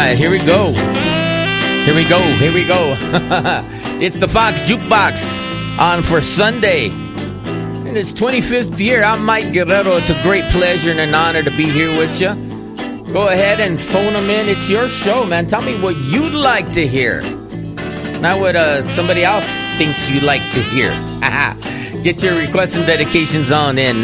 right, here we go. Here we go. It's the Fox Jukebox on for Sunday. In its 25th year, I'm Mike Guerrero. It's a great pleasure and an honor to be here with you. Go ahead and phone them in. It's your show, man. Tell me what you'd like to hear. Not what somebody else thinks you'd like to hear. Get your requests and dedications on in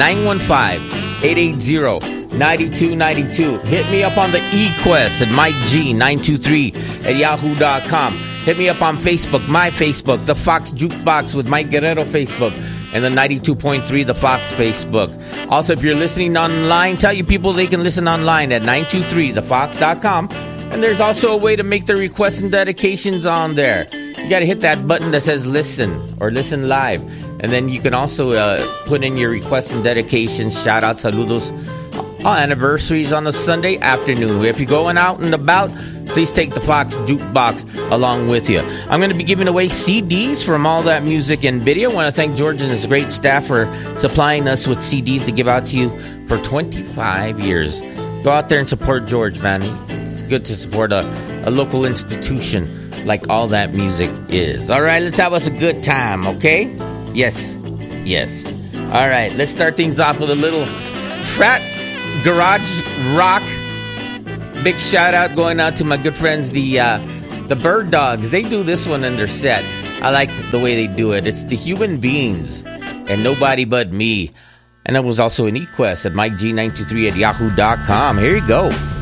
915-880-9292. Hit me up on the eQuest at MikeG923 at yahoo.com. Hit me up on Facebook, my Facebook, the Fox Jukebox with Mike Guerrero Facebook, and the 92.3 The Fox Facebook. Also, if you're listening online, tell your people they can listen online at 923thefox.com. And there's also a way to make the requests and dedications on there. You got to hit that button that says listen or listen live. And then you can also put in your requests and dedications, shout out, saludos, anniversaries on a Sunday afternoon. If you're going out and about, please take the Fox Jukebox along with you. I'm going to be giving away CDs from All That Music and Video. I want to thank George and his great staff for supplying us with CDs to give out to you for 25 years. Go out there and support George, man. It's good to support a local institution like All That Music is. All right, let's have us a good time, okay? Yes. All right, let's start things off with a little frat garage rock. Big shout out going out to my good friends, the Bird Dogs. They do this one in their set. I like the way they do it. It's the Human Beings and Nobody But Me. And that was also an eQuest at MikeG923 at yahoo.com. Here you go.